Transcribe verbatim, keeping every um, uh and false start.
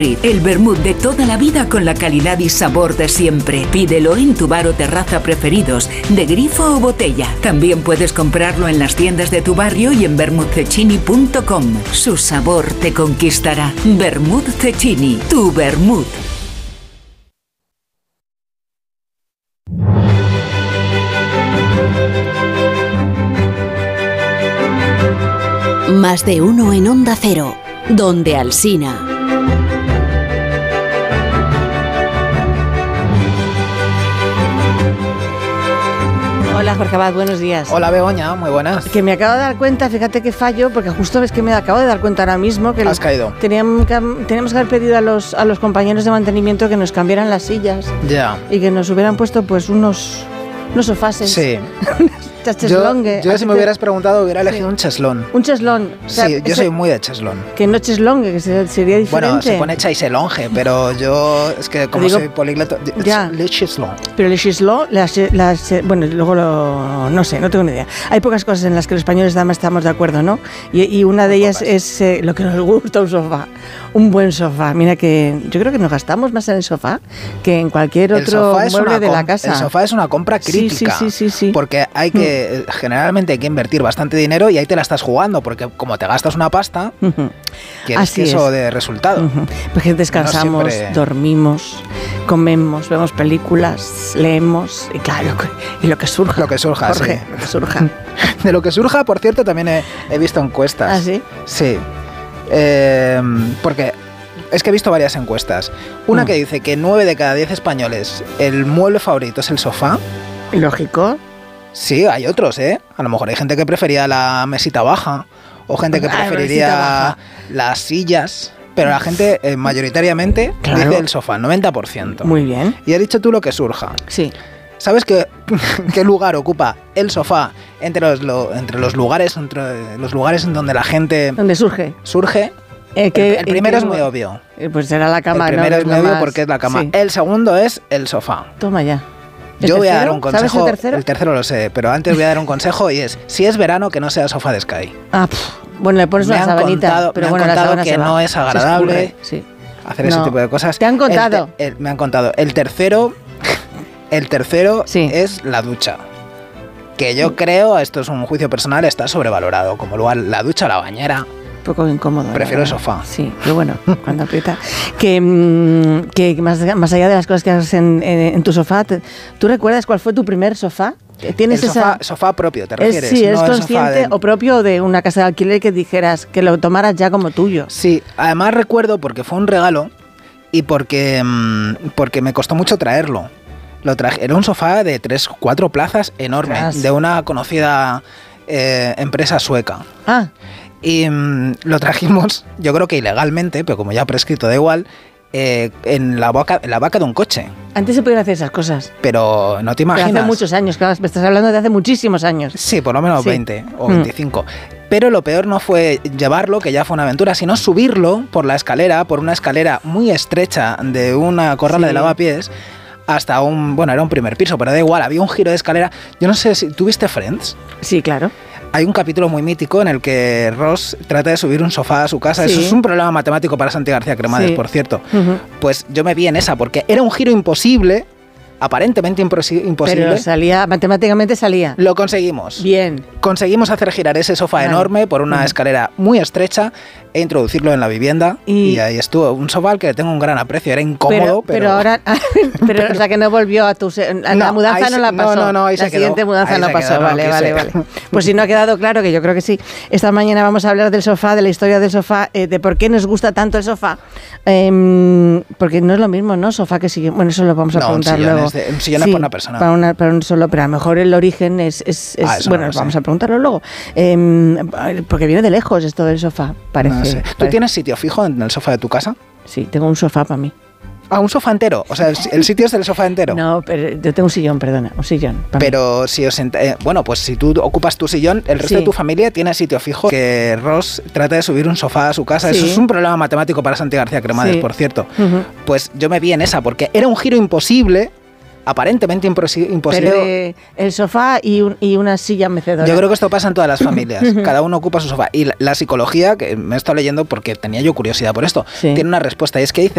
El vermut de toda la vida con la calidad y sabor de siempre. Pídelo en tu bar o terraza preferidos, de grifo o botella. También puedes comprarlo en las tiendas de tu barrio y en vermut cecchini punto com. Su sabor te conquistará. Vermut Cecchini, tu vermut. Más de uno en Onda Cero, donde Alsina. Hola Jorge Abad, buenos días. Hola Begoña, muy buenas. Que me acabo de dar cuenta, fíjate que fallo, porque justo ves que me acabo de dar cuenta ahora mismo que has caído. Teníamos que, teníamos que haber pedido a los, a los compañeros de mantenimiento que nos cambiaran las sillas. Ya. Y que nos hubieran puesto pues unos, unos sofases. Sí. Yo, yo si me hubieras preguntado hubiera elegido sí. un cheslón. Un cheslón. O sea, sí, yo soy muy de cheslón. Que no cheslongue, que sería diferente. Bueno, se pone chaiselonge, pero yo es que como digo, soy políglota, ya. Le cheslón. Pero le cheslón, las, las, bueno, luego lo, no sé, no tengo ni idea. Hay pocas cosas en las que los españoles además estamos de acuerdo, ¿no? Y, y una de ellas pocas. es eh, lo que nos gusta, un sofá. Un buen sofá. Mira que yo creo que nos gastamos más en el sofá que en cualquier otro mueble de la casa. El sofá es una compra crítica. Sí, sí, sí, sí, sí. Porque hay que generalmente hay que invertir bastante dinero y ahí te la estás jugando, porque como te gastas una pasta, uh-huh. quieres Así que eso es. de resultado. Uh-huh. Porque descansamos, no siempre... dormimos, comemos, vemos películas, leemos y claro, y lo que surja. Lo que surja, Jorge, sí. Lo que surja. De lo que surja, por cierto, también he, he visto encuestas. ¿Ah, sí? Sí. Eh, porque es que he visto varias encuestas. Una mm. que dice que nueve de cada diez españoles el mueble favorito es el sofá. Lógico. Sí, hay otros, ¿eh? A lo mejor hay gente que prefería la mesita baja o gente que preferiría las sillas, pero la gente eh, mayoritariamente claro. dice el sofá, noventa por ciento. Muy bien. Y has dicho tú lo que surja. Sí. ¿Sabes qué, qué lugar ocupa el sofá entre los, lo, entre los lugares entre los lugares en donde la gente... ¿Dónde surge? Surge. Eh, que, el, el primero que, es muy obvio. Pues será la cama, El primero ¿no? es muy obvio porque es la cama. Sí. El segundo es el sofá. Toma ya. Yo voy a dar un consejo. ¿Sabes el tercero? El tercero lo sé, pero antes voy a dar un consejo y es, si es verano, que no sea sofá de Sky. Ah, pff, bueno, le pones me una sabanita. Contado, pero me bueno, han contado la que no es agradable sí. hacer no. ese tipo de cosas. ¿Te han contado? El, el, me han contado. El tercero, el tercero sí. es la ducha. Que yo creo, esto es un juicio personal, está sobrevalorado. Como lugar, la ducha o la bañera. Un poco incómodo. Prefiero el sofá. Sí, pero bueno, cuando aprieta. Que, que más, más allá de las cosas que haces en, en, en tu sofá, te, ¿tú recuerdas cuál fue tu primer sofá? ¿Tienes el sofá, esa... sofá propio, ¿te refieres? Es, sí, ¿eres no consciente de... o propio de una casa de alquiler que dijeras, que lo tomaras ya como tuyo? Sí, además recuerdo porque fue un regalo y porque, porque me costó mucho traerlo. Lo traje, era un sofá de tres, cuatro plazas enorme, Tras. de una conocida eh, empresa sueca. Ah. Y mmm, lo trajimos, yo creo que ilegalmente, pero como ya prescrito da igual, eh, en, la boca, en la vaca de un coche. Antes se podían hacer esas cosas. Pero no te imaginas. Pero hace muchos años, claro, me estás hablando de hace muchísimos años. Sí, por lo menos sí. veinte o veinticinco. Mm. Pero lo peor no fue llevarlo, que ya fue una aventura, sino subirlo por la escalera, por una escalera muy estrecha de una corrala sí. de lavapiés, hasta un, bueno, era un primer piso, pero da igual, había un giro de escalera. Yo no sé si, ¿tú viste Friends? Sí, claro. Hay un capítulo muy mítico en el que Ross trata de subir un sofá a su casa. Sí. Eso es un problema matemático para Santi García Cremades, sí. por cierto. Uh-huh. Pues yo me vi en esa, porque era un giro imposible, aparentemente imposible. Pero salía, matemáticamente salía. Lo conseguimos. Bien. Conseguimos hacer girar ese sofá vale. enorme por una uh-huh. escalera muy estrecha e introducirlo en la vivienda. Y, y ahí estuvo. Un sofá al que le tengo un gran aprecio. Era incómodo, pero... Pero, pero ahora... pero, o sea, que no volvió a tu... A no, la mudanza no la pasó. No, no, no, ahí la se siguiente quedó. mudanza ahí no pasó. Quedó, vale, no vale, vale. Pues si no ha quedado claro, que yo creo que sí. Esta mañana vamos a hablar del sofá, de la historia del sofá, eh, de por qué nos gusta tanto el sofá. Eh, porque no es lo mismo, ¿no? Sofá que sillón. Bueno, eso lo vamos a no, preguntar un luego. Es de, un sillón sí, es para una persona. Para, una, para un solo, pero a lo mejor el origen es... es, es ah, bueno, no vamos sé. a preguntarlo luego. Eh, porque viene de lejos esto del sofá, parece. No sé. ¿Tú parece. tienes sitio fijo en el sofá de tu casa? Sí, tengo un sofá para mí. Ah, un sofá entero. O sea, el, el sitio es del sofá entero. No, pero yo tengo un sillón, perdona, un sillón. Pero mí. si os eh, bueno, pues si tú ocupas tu sillón, el resto sí. de tu familia tiene sitio fijo. Que Ross trata de subir un sofá a su casa. Sí. Eso es un problema matemático para Santi García Cremades, sí. por cierto. Uh-huh. Pues yo me vi en esa, porque era un giro imposible. Aparentemente imposible. Pero eh, el sofá y, un, y una silla mecedora. Yo creo que esto pasa en todas las familias. Cada uno ocupa su sofá. Y la, la psicología, que me he estado leyendo porque tenía yo curiosidad por esto, sí. tiene una respuesta y es que dice